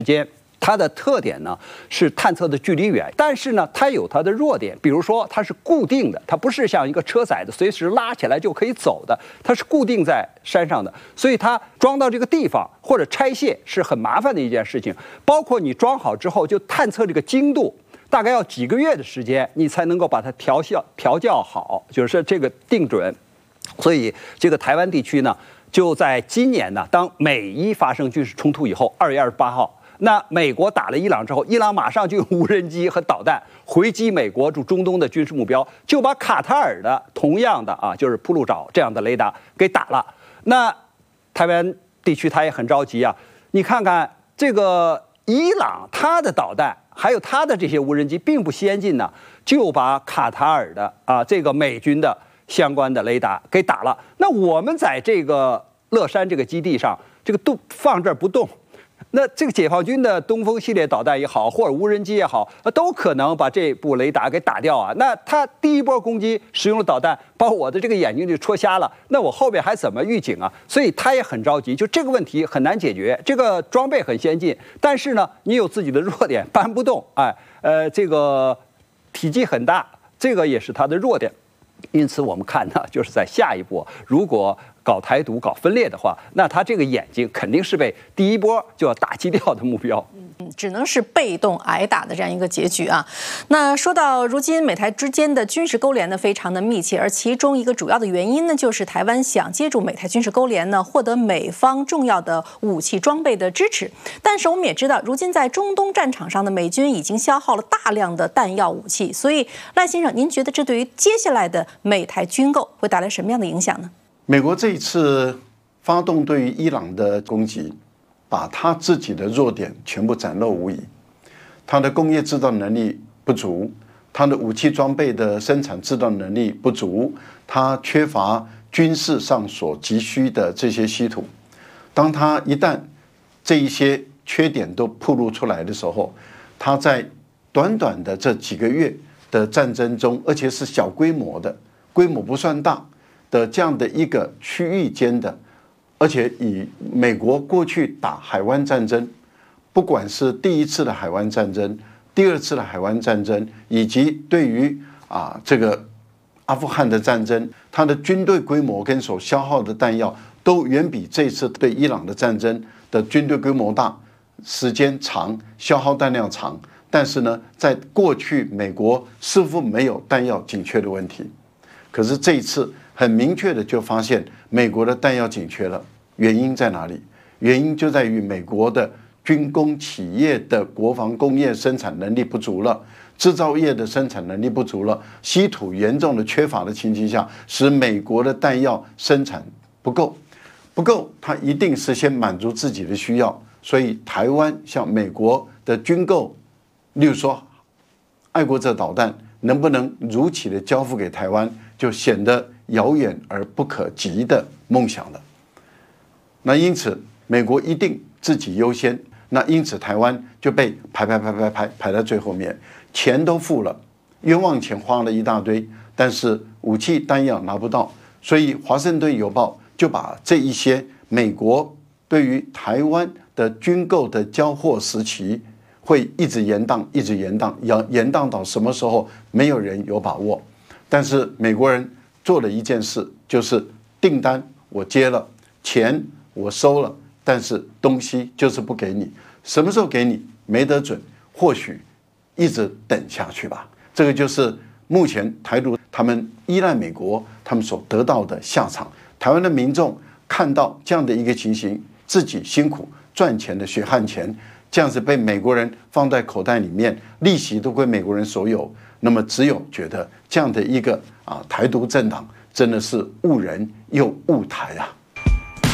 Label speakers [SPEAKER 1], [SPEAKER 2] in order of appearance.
[SPEAKER 1] 间。它的特点呢是探测的距离远，但是呢它有它的弱点，比如说它是固定的，它不是像一个车载的随时拉起来就可以走的，它是固定在山上的，所以它装到这个地方或者拆卸是很麻烦的一件事情。包括你装好之后就探测这个精度，大概要几个月的时间，你才能够把它调校好，就是这个定准。所以这个台湾地区呢，就在今年呢，当美伊发生军事冲突以后，2月28号。那美国打了伊朗之后，伊朗马上就用无人机和导弹回击美国驻中东的军事目标，就把卡塔尔的同样的就是铺路爪这样的雷达给打了。那台湾地区他也很着急啊，你看看这个伊朗，他的导弹还有他的这些无人机并不先进呢，就把卡塔尔的这个美军的相关的雷达给打了。那我们在这个乐山这个基地上，这个放这儿不动。那这个解放军的东风系列导弹也好，或者无人机也好，都可能把这部雷达给打掉啊。那他第一波攻击使用了导弹，把我的这个眼睛就戳瞎了，那我后边还怎么预警啊？所以他也很着急，就这个问题很难解决。这个装备很先进，但是呢，你有自己的弱点，搬不动，这个体积很大，这个也是它的弱点。因此我们看呢，就是在下一波，如果搞台独、搞分裂的话，那他这个眼睛肯定是被第一波就要打击掉的目标。
[SPEAKER 2] 只能是被动挨打的这样一个结局啊。那说到如今美台之间的军事勾连呢，非常的密切，而其中一个主要的原因呢，就是台湾想借助美台军事勾连呢，获得美方重要的武器装备的支持。但是我们也知道，如今在中东战场上的美军已经消耗了大量的弹药武器，所以赖先生，您觉得这对于接下来的美台军购会带来什么样的影响呢？
[SPEAKER 3] 美国这一次发动对于伊朗的攻击，把他自己的弱点全部展露无遗。他的工业制造能力不足，他的武器装备的生产制造能力不足，他缺乏军事上所急需的这些稀土。当他一旦这一些缺点都暴露出来的时候，他在短短的这几个月的战争中，而且是小规模的，规模不算大的这样的一个区域间的，而且以美国过去打海湾战争，不管是第一次的海湾战争、第二次的海湾战争，以及对于这个阿富汗的战争，它的军队规模跟所消耗的弹药都远比这次对伊朗的战争的军队规模大，时间长，消耗弹量长。但是呢，在过去美国似乎没有弹药紧缺的问题，可是这一次很明确的就发现美国的弹药紧缺了。原因在哪里？原因就在于美国的军工企业的国防工业生产能力不足了，制造业的生产能力不足了，稀土严重的缺乏的情形下，使美国的弹药生产不够，它一定是先满足自己的需要。所以台湾向美国的军购，例如说爱国者导弹能不能如期的交付给台湾，就显得遥远而不可及的梦想了。那因此美国一定自己优先，那因此台湾就被排在最后面，钱都付了，冤枉钱花了一大堆，但是武器弹药拿不到，所以华盛顿邮报就把这一些美国对于台湾的军购的交货时期会一直延宕到什么时候，没有人有把握。但是美国人做了一件事，就是订单我接了，钱我收了，但是东西就是不给你。什么时候给你没得准，或许一直等下去吧。这个就是目前台独他们依赖美国，他们所得到的下场。台湾的民众看到这样的一个情形，自己辛苦赚钱的血汗钱，这样子被美国人放在口袋里面，利息都归美国人所有。那么只有觉得这样的一个台独政党真的是误人又误台啊。